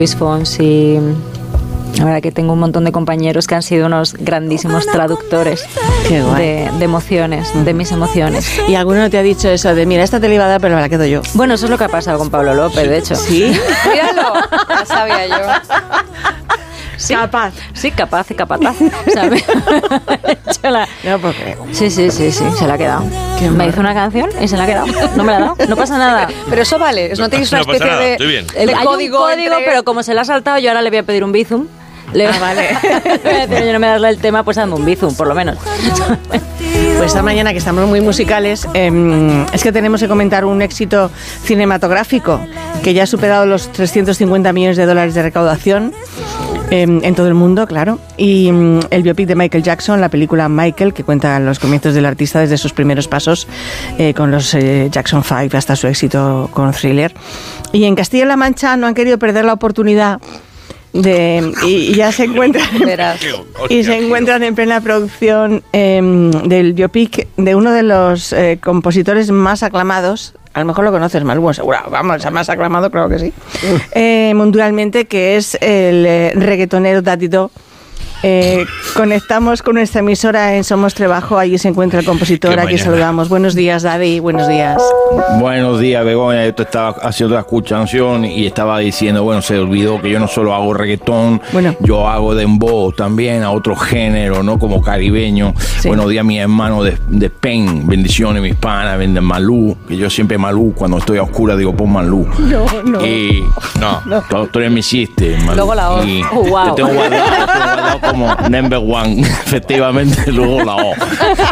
Luis Fonsi. La verdad que tengo un montón de compañeros que han sido unos grandísimos traductores de emociones, de mis emociones. ¿Y alguno te ha dicho eso de, mira, esta te la iba a dar, pero me la quedo yo? Bueno, eso es lo que ha pasado con Pablo López, de hecho. ¿Sí? Míralo, ya sabía yo. Sí, capaz. Sí, capaz y capataz. O sea, No, porque... Sí, se la ha quedado. Me hizo una canción y se la ha quedado. No me la ha dado, no pasa nada. Pero eso vale, no tenéis una especie de... Estoy bien. El Hay código, un código, pero como se la ha saltado, yo ahora le voy a pedir un bizum. Vale. Yo no me darle el tema, pues dame un bizum, por lo menos. Pues esta mañana, que estamos muy musicales, es que tenemos que comentar un éxito cinematográfico que ya ha superado los $350 millones de recaudación en todo el mundo, claro. Y el biopic de Michael Jackson, la película Michael, que cuenta los comienzos del artista desde sus primeros pasos con los Jackson 5 hasta su éxito con Thriller. Y en Castilla-La Mancha no han querido perder la oportunidad y ya se encuentran en plena producción del biopic de uno de los compositores más aclamados. A lo mejor lo conoces, Malú, seguro. Vamos, el más aclamado, claro que sí. Mundialmente, que es el reggaetonero Daddy Do. Conectamos con nuestra emisora en Somos Trebajo. Allí se encuentra el compositor. Aquí saludamos. Buenos días, Daddy. Buenos días. Buenos días, Begoña. Yo te estaba haciendo la escuchación y estaba diciendo, bueno, se olvidó que yo no solo hago reggaetón, yo hago dembow también, a otro género, ¿no? Como caribeño. Sí. Buenos días, mi hermano de Pen. Bendiciones, mis panas. Venden Malú, que yo siempre Malú, cuando estoy a oscura digo, pon Malú. No. Y tú eres mi chiste, Malú. Luego la O. Wow. Te tengo guardado como number one, efectivamente, luego la O.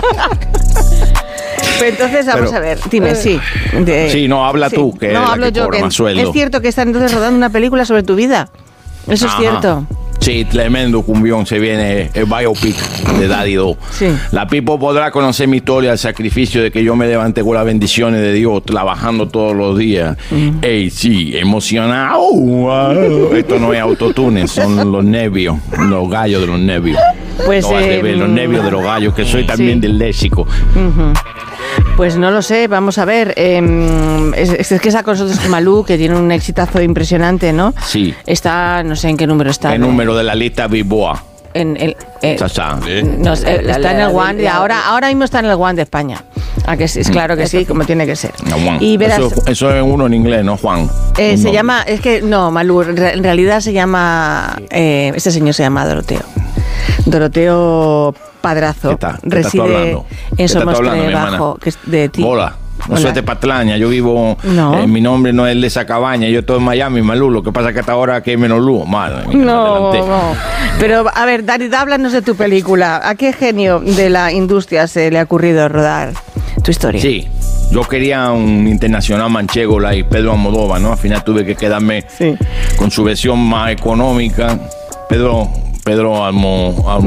Pues entonces vamos a ver, dime, sí. Habla tú, que no, es hablo la que yo, cobra más sueldo. Es cierto que están entonces rodando una película sobre tu vida. Eso es cierto. Sí, tremendo cumbión, se viene el biopic de Daddy Do. Sí. La people podrá conocer mi historia, el sacrificio de que yo me levanté con las bendiciones de Dios, trabajando todos los días. Ey, sí, emocionado. Wow. Esto no es autotune, son los nervios, los gallos de los nervios. Pues los nervios de los gallos, que soy también del léxico. Pues no lo sé, vamos a ver. Es que está con nosotros Malú, que tiene un exitazo impresionante, ¿no? Sí. Está, no sé en qué número está. ¿Qué número de la lista Bilboa? Está en el One, ahora mismo está en el One de España. Que sí, es claro que sí, como tiene que ser. Y verás, eso es uno en inglés, ¿no, Juan? Se llama, es que no, Malú, en realidad se llama, este señor se llama Doroteo Padrazo. Reside en Somos Trebajo, que es de ti. Hola. No soy de Patraña, yo vivo, mi nombre no es el de esa cabaña, yo estoy en Miami, Malú, lo que pasa es que hasta ahora aquí hay menos luz, madre mía, no. Pero, a ver, Daddy, háblanos de tu película. ¿A qué genio de la industria se le ha ocurrido rodar tu historia? Sí, yo quería un internacional manchego, y Pedro Almodóvar, ¿no? Al final tuve que quedarme con su versión más económica, Pedro Almodóvar.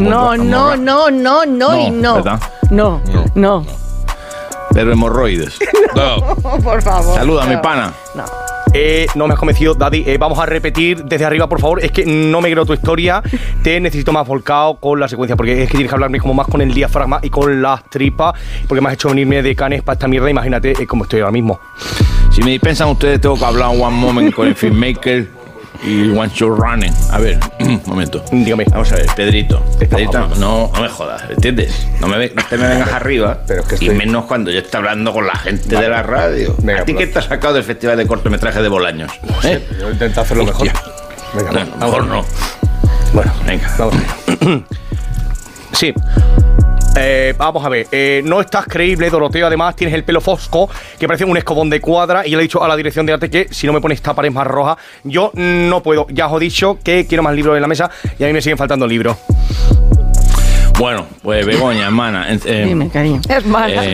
No. Pedro Hemorroides. No. Por favor. Saluda, mi pana. No me has convencido, Daddy. Vamos a repetir desde arriba, por favor. Es que no me creo tu historia. Te necesito más volcado con la secuencia, porque es que tienes que hablarme como más con el diafragma y con las tripas, porque me has hecho venirme de Canes para esta mierda. Imagínate cómo estoy ahora mismo. Si me dispensan ustedes, tengo que hablar one moment con el filmmaker y One Show Running. A ver, un momento. Dígame. Vamos a ver, Pedrito, no me jodas, ¿entiendes? No te me vengas arriba, pero es que y menos cuando yo estoy hablando con la gente de la radio. Venga, ¿a ti qué te has sacado del Festival de Cortometraje de Bolaños? No sé, yo intento hacerlo mejor. Venga, mejor no. Bueno, venga, vamos. Sí. Vamos a ver, no estás creíble, Doroteo. Además tienes el pelo fosco que parece un escobón de cuadra. Y yo le he dicho a la dirección de arte que si no me pones esta pared más roja, yo no puedo. Ya os he dicho que quiero más libros en la mesa y a mí me siguen faltando libros. Bueno, pues Begoña, hermana. Dime, cariño. Hermana.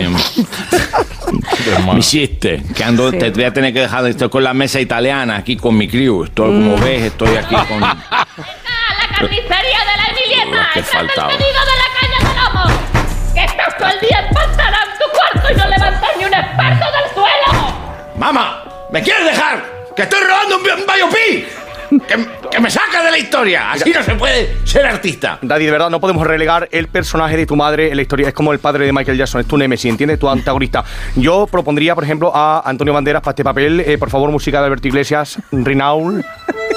Mi chiste, que ando, te voy a tener que dejar, estoy con la mesa italiana aquí con mi crew. Estoy, como ves, estoy aquí con... La carnicería de la Emilieta. Que faltaba. El pedido de la caña de lomo. Que estás todo el día empantanado en tu cuarto y no levantas ni un esparto del suelo. ¡Mamá! ¿Me quieres dejar? ¡Que estoy rodando un biopic! ¡Que me saca de la historia! Así no se puede ser artista. Daddy, de verdad, no podemos relegar el personaje de tu madre en la historia. Es como el padre de Michael Jackson, es tu némesis, ¿entiendes? Tu antagonista. Yo propondría, por ejemplo, a Antonio Banderas para este papel. Por favor, música de Alberto Iglesias, Rinaul.